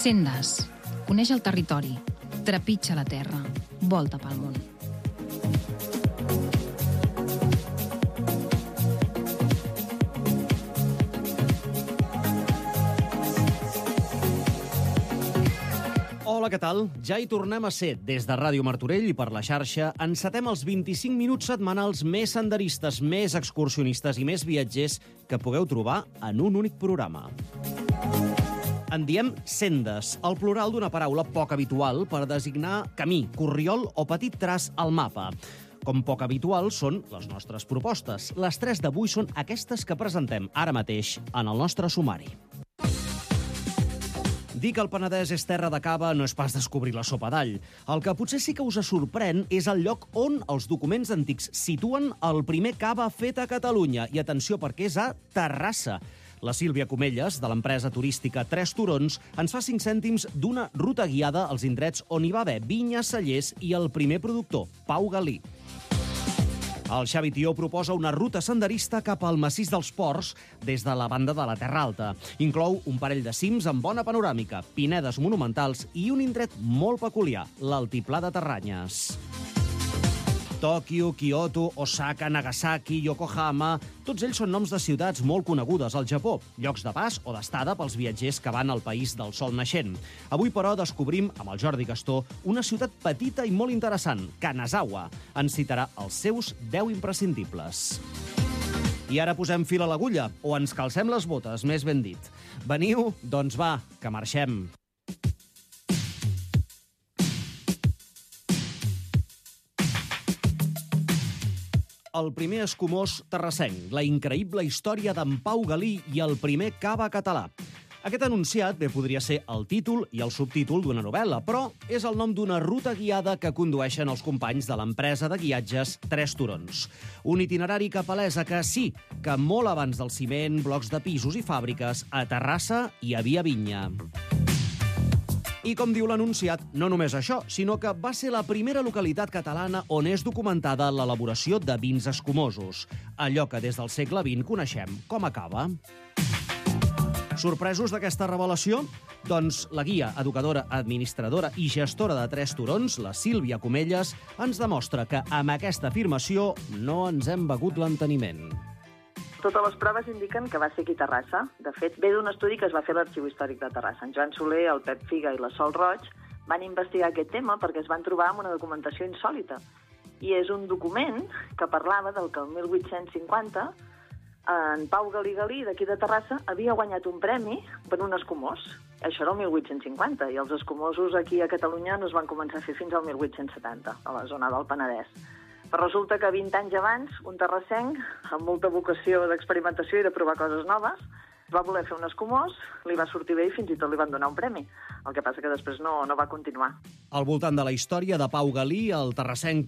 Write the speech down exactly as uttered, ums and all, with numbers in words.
Sendes. Coneix el territori. Trepitja la terra. Volta pel món. Hola, què tal? Ja hi tornem a ser. Des de Ràdio Martorell i per la xarxa encetem els vint-i-cinc minuts setmanals més senderistes, més excursionistes i més viatgers que pugueu trobar en un únic programa. En diem sendes, el plural d'una paraula poc habitual per designar camí, corriol o petit traç al mapa. Com poc habitual són les nostres propostes. Les tres d'avui són aquestes que presentem ara mateix en el nostre sumari. Dir que el Penedès és terra de cava no és pas descobrir la sopa d'all. El que potser sí que us sorprèn és el lloc on els documents antics situen el primer cava fet a Catalunya. I atenció, perquè és a Terrassa. La Sílvia Comelles, de l'empresa turística Tres Turons, ens fa cinc cèntims d'una ruta guiada als indrets on hi va haver vinyes, cellers i el primer productor, Pau Galí. El Xavi Tió proposa una ruta senderista cap al massís dels Ports des de la banda de la Terra Alta. Inclou un parell de cims amb bona panoràmica, pinedes monumentals i un indret molt peculiar, l'Altiplà de Terranyes. Tòquio, Kyoto, Osaka, Nagasaki, Yokohama... Tots ells són noms de ciutats molt conegudes al Japó, llocs de pas o d'estada pels viatgers que van al país del sol naixent. Avui, però, descobrim, amb el Jordi Gastó, una ciutat petita i molt interessant, Kanazawa. Ens citarà els seus deu imprescindibles. I ara posem fil a l'agulla, o ens calcem les botes, més ben dit. Veniu? Doncs va, que marxem. El primer escumós terrassenc, la increïble història d'en Pau Galí i el primer cava català. Aquest anunciat bé podria ser el títol i el subtítol d'una novel·la, però és el nom d'una ruta guiada que condueixen els companys de l'empresa de guiatges Tres Turons. Un itinerari que palesa que sí, que molt abans del ciment, blocs de pisos i fàbriques, a Terrassa hi havia vinya. I com diu l'anunciat, no només això, sinó que va ser la primera localitat catalana on és documentada l'elaboració de vins escumosos, allò que des del segle vint coneixem com a cava. Sorpresos d'aquesta revelació? Doncs la guia, educadora, administradora i gestora de Tres Turons, la Sílvia Comelles, ens demostra que amb aquesta afirmació no ens hem begut l'enteniment. Totes les proves indiquen que va ser aquí a Terrassa. De fet, ve d'un estudi que es va fer a l'Arxiu Històric de Terrassa. En Joan Soler, el Pep Figa i la Sol Roig van investigar aquest tema perquè es van trobar amb una documentació insòlita. I és un document que parlava del que el mil vuit-cents cinquanta en Pau Galí Galí, d'aquí de Terrassa, havia guanyat un premi per un escumós. Això era el mil vuit-cents cinquanta, i els escumosos aquí a Catalunya no es van començar a fer fins al mil vuit-cents setanta, a la zona del Penedès. Però resulta que vint anys abans, un terrassenc, amb molta vocació d'experimentació i de provar coses noves, va voler fer un escumós, li va sortir bé i fins i tot li van donar un premi. El que passa que després no, no va continuar. Al voltant de la història de Pau Galí, el terrassenc